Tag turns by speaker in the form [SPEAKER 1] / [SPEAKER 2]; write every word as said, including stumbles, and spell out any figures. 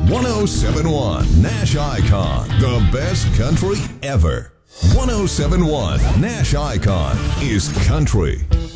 [SPEAKER 1] one oh seven point one Nash Icon, the best country ever. one oh seven point one Nash Icon is country.